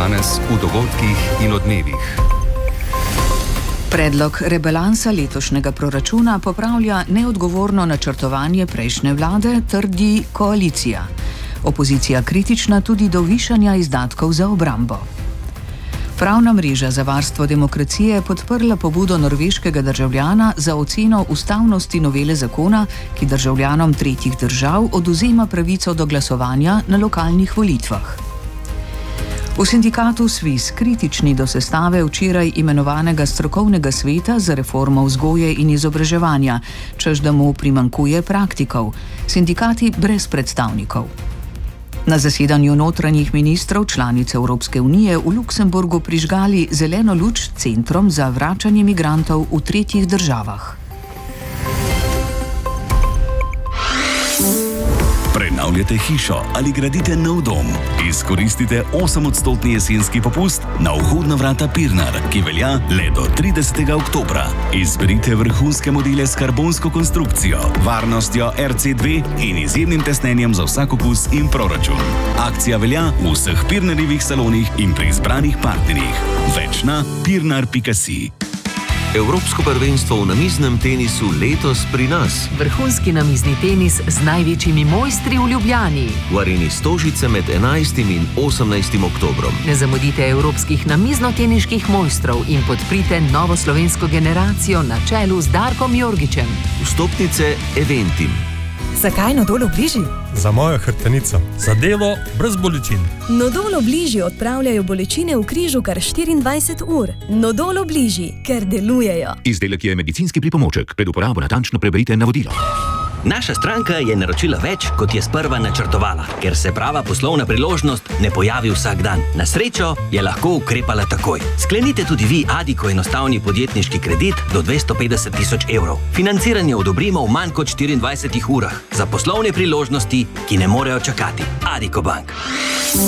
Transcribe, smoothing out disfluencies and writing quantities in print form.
danes v dogodkih in odmevih. Predlog rebalansa letošnjega proračuna popravlja neodgovorno načrtovanje prejšnje vlade, trdi koalicija. Opozicija kritična tudi do višanja izdatkov za obrambo. Pravna mreža za varstvo demokracije je podprla pobudo norveškega državljana za oceno ustavnosti novele zakona, ki državljanom tretjih držav odvzema pravico do glasovanja na lokalnih volitvah. V sindikatu SVIZ kritični do sestave včeraj imenovanega strokovnega sveta za reformo vzgoje in izobraževanja, čež da mu primanjkuje praktikov, sindikati brez predstavnikov. Na zasedanju notranjih ministrov članic Evropske unije v Luksemburgu prižgali zeleno luč centrom za vračanje migrantov v tretjih državah. Prenavljate hišo ali gradite nov dom? Izkoristite 8% jesenski popust na vhodna vrata Pirnar, ki velja le do 30. oktobra. Izberite vrhunske modele s karbonsko konstrukcijo, varnostjo RC2 in izjemnim tesnenjem za vsak okus in proračun. Akcija velja v vseh Pirnarjevih salonih in pri izbranih partnerjih. Več na pirnar.si. Evropsko prvenstvo v namiznem tenisu letos pri nas. Vrhunski namizni tenis z največjimi mojstri v Ljubljani. V areni Stožice med 11. in 18. oktobrom. Ne zamudite evropskih namizno-teniških mojstrov in podprite novo slovensko generacijo na čelu z Darkom Jorgičem. Vstopnice Eventim. Zakaj Nodol Obliži? Za mojo hrbtenico. Za delo brez bolečin. Nodol Obliži odpravljajo bolečine v križu kar 24 ur. Nodol Obliži, ker delujejo. Izdelek je medicinski pripomoček. Pred uporabo natančno preberite navodilo. Naša stranka je naročila več, kot je sprva načrtovala, ker se prava poslovna priložnost ne pojavi vsak dan. Na srečo je lahko ukrepala takoj. Sklenite tudi vi Adiko enostavni podjetniški kredit do 250 000 evrov. Financiranje odobrimo v manj kot 24 urah. Za poslovne priložnosti, ki ne morejo čakati. Adiko Bank.